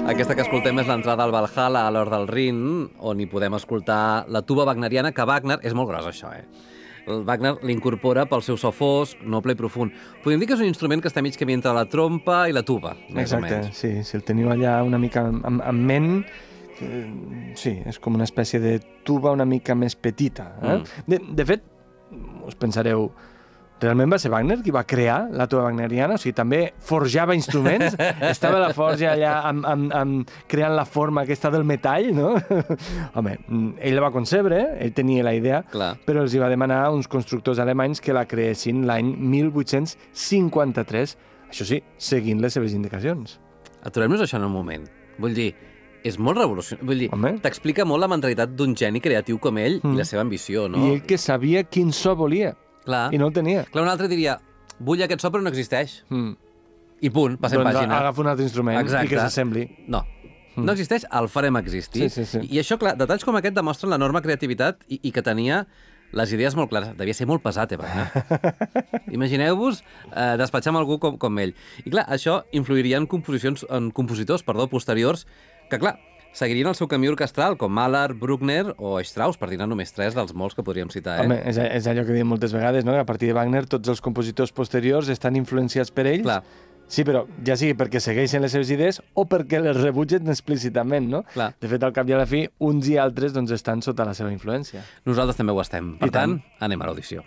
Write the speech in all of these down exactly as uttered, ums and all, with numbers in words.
Aquesta que escoltem és l'entrada al Valhalla a l'Hort del Rin, on hi podem escoltar la tuba wagneriana, que Wagner... És molt gros, això, eh? El Wagner l'incorpora pel seu so fosc, noble i profund. Podríem dir que és un instrument que està mig camí entre la trompa i la tuba, més Exacte, o menys. sí, si el teniu allà una mica en, en ment, que, sí, és com una espècie de tuba una mica més petita. Eh? Mm. De, de fet, us pensareu, realment va ser Wagner qui va crear la tuba wagneriana? O sigui, també forjava instruments? Estava a la forja allà amb, amb, amb, creant la forma aquesta del metall, no? Home, ell la va concebre, ell tenia la idea, Clar. però els hi va demanar a uns constructors alemanys que la creessin l'any mil vuit-cents cinquanta-tres, això sí, seguint les seves indicacions. Aturem-nos això en un moment. Vull dir, és molt revolucionari. Vull dir, t'explica molt la mentalitat d'un geni creatiu com ell mm. i la seva ambició, no? I ell que sabia quin so volia. Clar. I no el tenia. Clar, un altre diria, vull aquest so però no existeix. Mm. I punt, passem doncs pàgina. Agafa un altre instrument Exacte. i que s'assembli. No, mm. no existeix, el farem existir. Sí, sí, sí. I això, clar, detalls com aquest demostren l'enorme creativitat i, i que tenia les idees molt clares. Devia ser molt pesat, eh, Wagner? Imagineu-vos eh, despatxar amb algú com, com ell. I clar, això influiria en composicions, en compositors, perdó, posteriors, que clar, seguirien el seu camí orquestral, com Mahler, Bruckner o Strauss, per dir-ne només tres dels molts que podríem citar. Eh? Home, és, és allò que diem moltes vegades, no? Que a partir de Wagner tots els compositors posteriors estan influenciats per ells. Clar. Sí, però ja sigui perquè segueixen les seves idees o perquè les rebutgen explícitament, no? Clar. De fet, al cap i a la fi, uns i altres doncs, estan sota la seva influència. Nosaltres també ho estem. Per I tant, tant, anem a l'audició.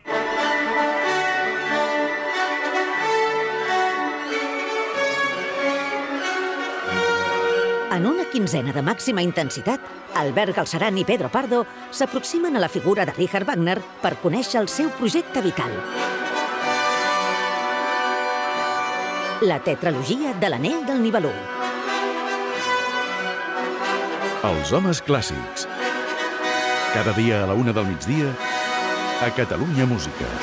En una quinzena de màxima intensitat, Albert Galceran i Pedro Pardo s'aproximen a la figura de Richard Wagner per conèixer el seu projecte vital. La tetralogia de l'Anell del Nibelung. Els homes clàssics. Cada dia a la una del migdia, a Catalunya Música.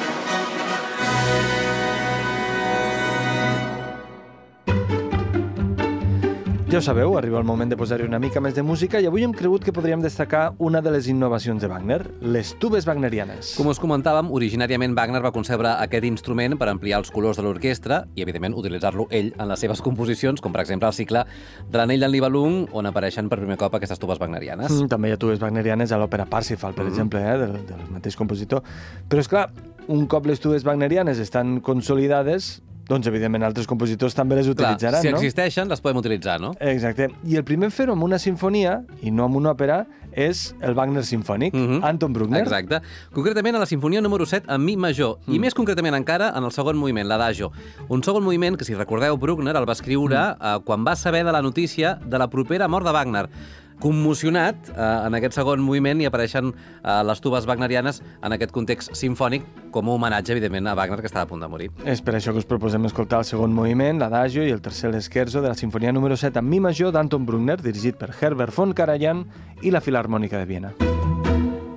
Ja ho sabeu, arriba el moment de posar-hi una mica més de música i avui hem cregut que podríem destacar una de les innovacions de Wagner, les tubes wagnerianes. Com us comentàvem, originàriament Wagner va concebre aquest instrument per ampliar els colors de l'orquestra i, evidentment, utilitzar-lo ell en les seves composicions, com per exemple el cicle de l'Anell del Nibelung, on apareixen per primer cop aquestes tubes wagnerianes. Mm, també hi ha tubes wagnerianes a l'òpera Parsifal, per mm. exemple, eh, del, del mateix compositor. Però, és clar, un cop les tubes wagnerianes estan consolidades, doncs, evidentment, altres compositors també les utilitzaran, Clar, si no? Si existeixen, les podem utilitzar, no? Exacte. I el primer en fer-ho amb una sinfonia, i no amb una òpera, és el Wagner Sinfònic, mm -hmm. Anton Bruckner. Exacte. Concretament a la sinfonia número set, en mi major, mm. i més concretament encara en el segon moviment, l'Adagio. Un segon moviment que, si recordeu, Bruckner el va escriure mm. eh, quan va saber de la notícia de la propera mort de Wagner. Commocionat, eh, en aquest segon moviment hi apareixen eh, les tubes wagnerianes en aquest context sinfònic com a homenatge, evidentment, a Wagner, que estava a punt de morir. És per això que us proposem escoltar el segon moviment, l'Adagio, i el tercer l'escherzo de la sinfonia número set en mi major d'Anton Bruckner, dirigit per Herbert von Karajan i la Filharmònica de Viena.